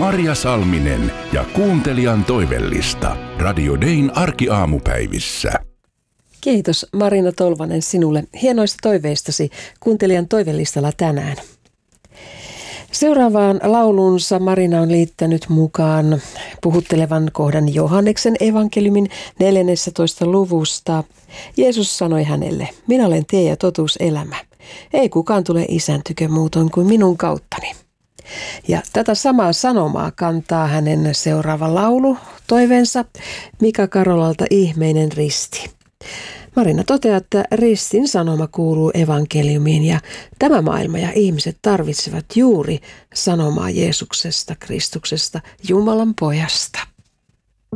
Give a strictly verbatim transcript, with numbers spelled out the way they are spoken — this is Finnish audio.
Marja Salminen ja kuuntelijan toivellista. Radio Dayn arkiaamupäivissä. Kiitos Marina Tolvanen sinulle hienoista toiveistasi kuuntelijan toivellistalla tänään. Seuraavaan laulunsa Marina on liittänyt mukaan puhuttelevan kohdan Johanneksen evankeliumin neljännentoista luvusta. Jeesus sanoi hänelle, minä olen tie ja totuus elämä. Ei kukaan tule Isän tykö muutoin kuin minun kauttani. Ja tätä samaa sanomaa kantaa hänen seuraava laulu, toiveensa, Mika Karolalta Ihmeinen risti. Marina toteaa, että ristin sanoma kuuluu evankeliumiin ja tämä maailma ja ihmiset tarvitsevat juuri sanomaa Jeesuksesta, Kristuksesta, Jumalan pojasta.